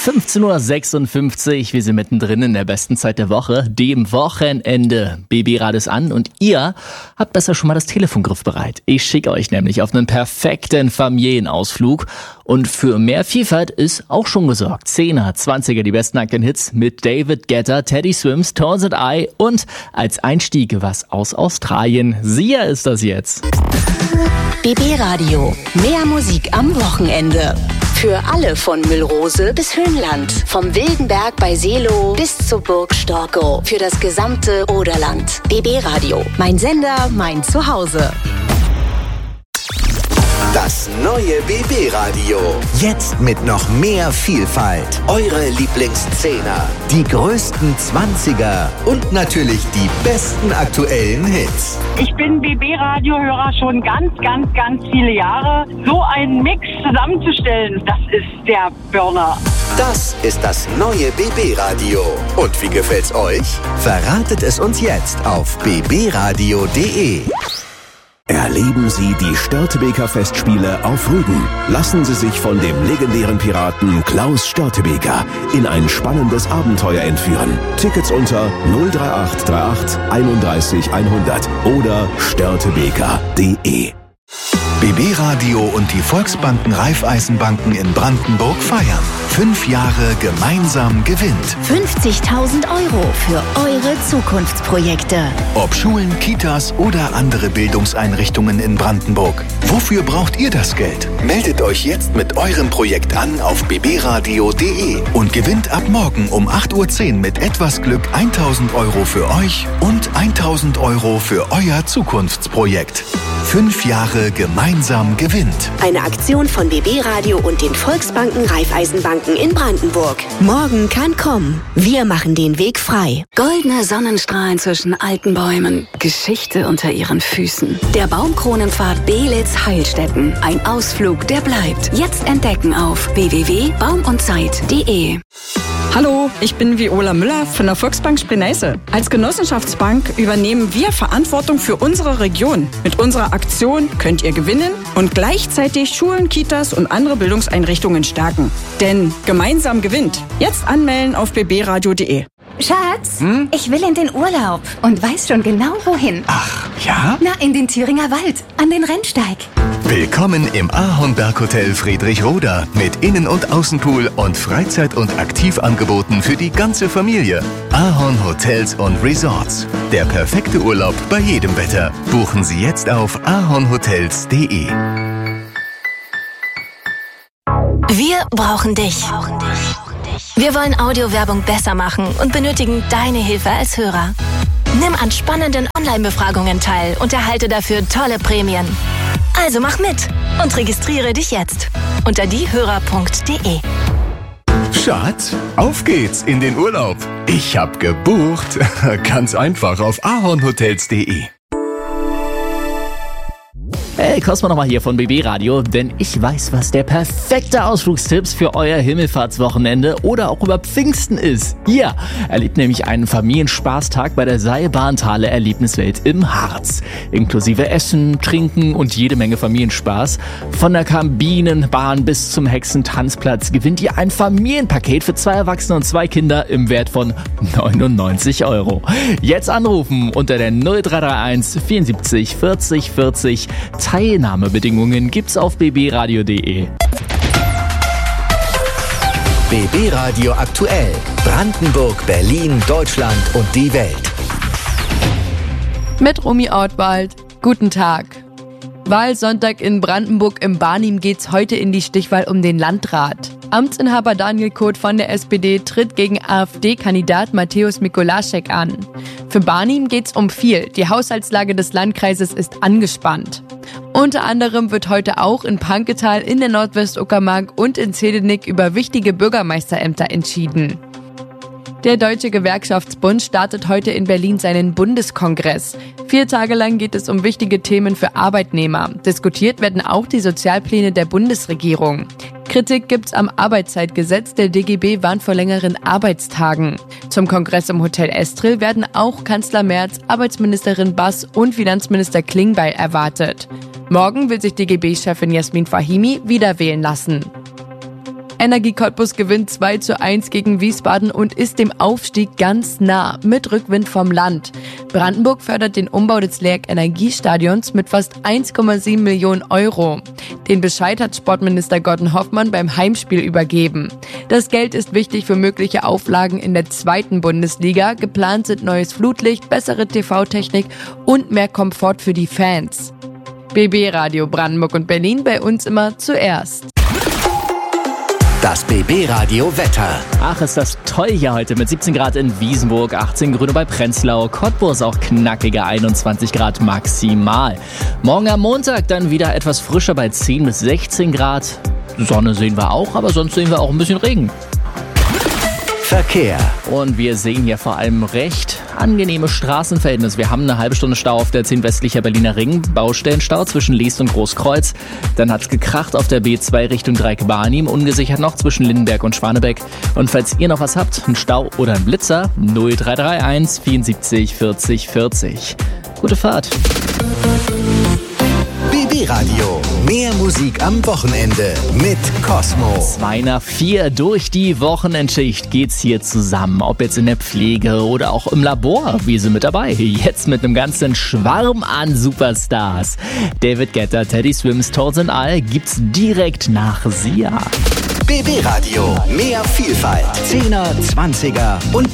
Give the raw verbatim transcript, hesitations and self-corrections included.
fünfzehn Uhr sechsundfünfzig, wir sind mittendrin in der besten Zeit der Woche, dem Wochenende. B B Radio ist an und ihr habt besser schon mal das Telefon griffbereit. Ich schicke euch nämlich auf einen perfekten Familienausflug und für mehr Vielfalt ist auch schon gesorgt. Zehner, Zwanziger, die besten aktuellen Hits mit David Guetta, Teddy Swims, Tones and I und als Einstieg was aus Australien. Sia ist das jetzt. B B Radio, mehr Musik am Wochenende. Für alle von Müllrose bis Höhenland. Vom Wildenberg bei Seelow bis zur Burg Storkow. Für das gesamte Oderland. B B Radio, mein Sender, mein Zuhause. Das neue B B Radio. Jetzt mit noch mehr Vielfalt. Eure Lieblingszehner, die größten Zwanziger und natürlich die besten aktuellen Hits. Ich bin B B Radio-Hörer schon ganz, ganz, ganz viele Jahre. So einen Mix zusammenzustellen, das ist der Burner. Das ist das neue B B Radio. Und wie gefällt's euch? Verratet es uns jetzt auf b b radio punkt de. Erleben Sie die Störtebeker Festspiele auf Rügen. Lassen Sie sich von dem legendären Piraten Klaus Störtebeker in ein spannendes Abenteuer entführen. Tickets unter null drei acht drei acht einunddreißig hundert oder störtebeker punkt de. B B Radio und die Volksbanken Raiffeisenbanken in Brandenburg feiern. Fünf Jahre gemeinsam gewinnt. fünfzigtausend Euro für eure Zukunftsprojekte. Ob Schulen, Kitas oder andere Bildungseinrichtungen in Brandenburg. Wofür braucht ihr das Geld? Meldet euch jetzt mit eurem Projekt an auf b b radio punkt de und gewinnt ab morgen um acht Uhr zehn mit etwas Glück eintausend Euro für euch und eintausend Euro für euer Zukunftsprojekt. Fünf Jahre gemeinsam gewinnt. Eine Aktion von B B Radio und den Volksbanken Raiffeisenbanken in Brandenburg. Morgen kann kommen. Wir machen den Weg frei. Goldene Sonnenstrahlen zwischen alten Bäumen. Geschichte unter ihren Füßen. Der Baumkronenpfad Belitz-Heilstätten. Ein Ausflug, der bleibt. Jetzt entdecken auf w w w punkt baum und zeit punkt de. Hallo, ich bin Viola Müller von der Volksbank Spree-Neiße. Als Genossenschaftsbank übernehmen wir Verantwortung für unsere Region. Mit unserer Aktion könnt ihr gewinnen und gleichzeitig Schulen, Kitas und andere Bildungseinrichtungen stärken. Denn gemeinsam gewinnt. Jetzt anmelden auf b b radio punkt de. Schatz, hm? ich will in den Urlaub und weiß schon genau wohin. Ach, ja? Na, in den Thüringer Wald, an den Rennsteig. Willkommen im Ahornberg-Hotel Friedrichroda mit Innen- und Außenpool und Freizeit- und Aktivangeboten für die ganze Familie. Ahorn Hotels und Resorts. Der perfekte Urlaub bei jedem Wetter. Buchen Sie jetzt auf ahornhotels punkt de. Wir brauchen dich. Wir wollen Audiowerbung besser machen und benötigen deine Hilfe als Hörer. Nimm an spannenden Online-Befragungen teil und erhalte dafür tolle Prämien. Also mach mit und registriere dich jetzt unter diehörer punkt de. Schatz, auf geht's in den Urlaub. Ich hab gebucht. Ganz einfach auf ahornhotels punkt de. Hey, Cosmo nochmal hier von B B Radio, denn ich weiß, was der perfekte Ausflugstipps für euer Himmelfahrtswochenende oder auch über Pfingsten ist. Ihr erlebt nämlich einen Familienspaßtag bei der Seilbahnthale Erlebniswelt im Harz. Inklusive Essen, Trinken und jede Menge Familienspaß. Von der Kabinenbahn bis zum Hexentanzplatz gewinnt ihr ein Familienpaket für zwei Erwachsene und zwei Kinder im Wert von neunundneunzig Euro. Jetzt anrufen unter der null drei drei eins vierundsiebzig vierzig vierzig. Teilnahmebedingungen gibt's auf b b radio punkt de. B B Radio aktuell. Brandenburg, Berlin, Deutschland und die Welt. Mit Romy Ortwald. Guten Tag. Wahlsonntag in Brandenburg im Barnim geht's heute in die Stichwahl um den Landrat. Amtsinhaber Daniel Koth von der S P D tritt gegen AfD-Kandidat Mateusz Mikolaschek an. Für Barnim geht's um viel. Die Haushaltslage des Landkreises ist angespannt. Unter anderem wird heute auch in Panketal, in der Nordwestuckermark und in Zedenick über wichtige Bürgermeisterämter entschieden. Der Deutsche Gewerkschaftsbund startet heute in Berlin seinen Bundeskongress. Vier Tage lang geht es um wichtige Themen für Arbeitnehmer. Diskutiert werden auch die Sozialpläne der Bundesregierung. Kritik gibt's am Arbeitszeitgesetz. Der D G B warnt vor längeren Arbeitstagen. Zum Kongress im Hotel Estrel werden auch Kanzler Merz, Arbeitsministerin Bass und Finanzminister Klingbeil erwartet. Morgen will sich D G B-Chefin Jasmin Fahimi wieder wählen lassen. Energie Cottbus gewinnt zwei zu eins gegen Wiesbaden und ist dem Aufstieg ganz nah mit Rückwind vom Land. Brandenburg fördert den Umbau des Lerck Energiestadions mit fast eins Komma sieben Millionen Euro. Den Bescheid hat Sportminister Gordon Hoffmann beim Heimspiel übergeben. Das Geld ist wichtig für mögliche Auflagen in der zweiten Bundesliga. Geplant sind neues Flutlicht, bessere T V-Technik und mehr Komfort für die Fans. B B Radio Brandenburg und Berlin, bei uns immer zuerst. Das B B-Radio Wetter. Ach, ist das toll hier heute mit siebzehn Grad in Wiesenburg, achtzehn Grüne bei Prenzlau, Cottbus auch knackige einundzwanzig Grad maximal. Morgen am Montag dann wieder etwas frischer bei zehn bis sechzehn Grad. Sonne sehen wir auch, aber sonst sehen wir auch ein bisschen Regen. Verkehr. Und wir sehen hier vor allem recht angenehme Straßenverhältnisse. Wir haben eine halbe Stunde Stau auf der zehn westlicher Berliner Ring, Baustellenstau zwischen Leest und Großkreuz. Dann hat's gekracht auf der B zwei Richtung Dreieck-Barnim, ungesichert noch zwischen Lindenberg und Schwanebeck. Und falls ihr noch was habt, einen Stau oder einen Blitzer, null drei drei eins vierundsiebzig vierzig vierzig. Gute Fahrt. B B-Radio. Mehr Musik am Wochenende mit Cosmo. Zwei nach vier durch die Wochenendschicht geht's hier zusammen. Ob jetzt in der Pflege oder auch im Labor. Wir sind mit dabei. Jetzt mit einem ganzen Schwarm an Superstars. David Guetta, Teddy Swims, Tarzan All gibt's direkt nach Sia. B B-Radio. Mehr Vielfalt. Zehner, Zwanziger und